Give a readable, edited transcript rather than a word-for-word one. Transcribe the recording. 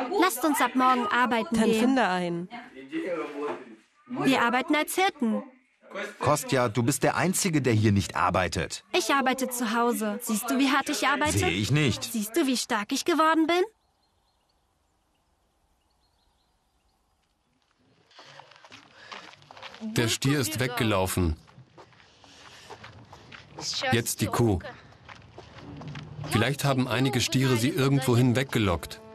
Lasst uns ab morgen arbeiten Dann gehen. finde einen. Wir arbeiten als Hirten. Kostja, du bist der Einzige, der hier nicht arbeitet. Ich arbeite zu Hause. Siehst du, wie hart ich arbeite? Sehe ich nicht. Siehst du, wie stark ich geworden bin? Der Stier ist weggelaufen. Jetzt die Kuh. Vielleicht haben einige Stiere sie irgendwohin weggelockt.